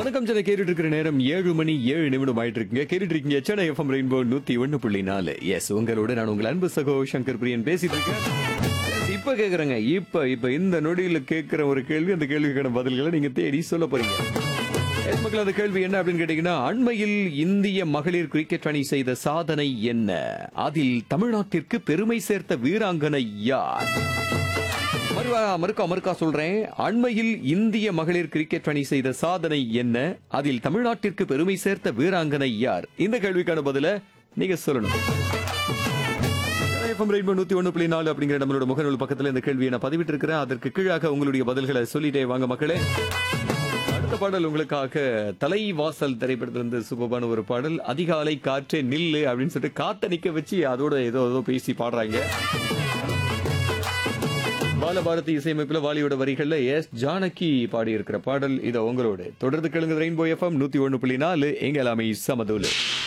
வணக்கம் சென்னை கேட்டுட்டு இருக்கிற நேரம் 7 மணி 7 நிமிடம் ஆயிட்டு இருக்குங்க. கேட்டுட்டு இருக்கீங்க சென்னை எஃப்எம் ரெயின்போ 101.4. எஸ், உங்களோட நான் உங்கள் அன்பு சகோ சங்கர் பிரியன் பேசிட்டு இருக்கேன். இப்ப கேக்குறேங்க, இப்ப இந்த நொடியில கேட்கிற ஒரு கேள்வி, அந்த கேள்விக்கான பதில்களை நீங்க தேடி சொல்ல போறீங்க. எஸ் மக்கள், அந்த கேள்வி என்ன அப்படின்னு கேட்டீங்கன்னா, அண்மையில் இந்திய மகளிர் கிரிக்கெட் அணி செய்த சாதனை என்ன? அதில் தமிழ்நாட்டிற்கு பெருமை சேர்த்த வீராங்கனை யார்? மறுக்கா சொல்றேன். அண்மையில் இந்திய மகளிர் கிரிக்கெட் அணி செய்த சாதனை என்ன? அதில் தமிழ்நாட்டிற்கு பெருமை சேர்த்த வீராங்கனை யார்? இந்த கேள்விக்கான பதில நீங்க சொல்லணும். FM ரெயின்போ 101.4 அப்படிங்கிற நம்மளோட முகநூல் பக்கத்துல இந்த கேள்வியை நான் பதிவிட்டு இருக்கிறேன். அதற்கு கீழாக உங்களுடைய பதில்களை சொல்லிட்டே வாங்க மக்களே. அடுத்த பாடல் உங்களுக்காக தலைவாசல் திரைப்படத்திலிருந்து சூப்பரான ஒரு பாடல். அதிகாலை காற்றே நில்லு அப்படின்னு சொல்லிட்டு காத்த நிக்க வச்சு அதோட ஏதோ பேசி பாடுறாங்க. பாலபாரதி இசையமைப்புல வாலியோட வரிகள்ல எஸ் ஜானகி பாடி இருக்கிற பாடல். இதை உங்களோட தொடர்ந்து கேளுங்க. ரெயின்போ எஃப்எம் 101.4 எங்க எல்லாமே சமதூலு.